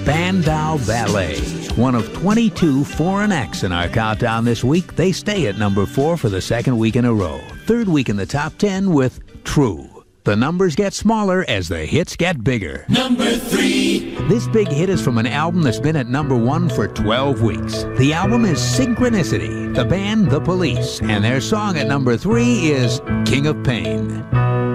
Spandau Ballet, one of 22 foreign acts in our countdown this week. They stay at number 4 for the second week in a row. Third week in the top 10 with True. The numbers get smaller as the hits get bigger. Number 3. This big hit is from an album that's been at number 1 for 12 weeks. The album is Synchronicity, the band The Police, and their song at number 3 is King of Pain.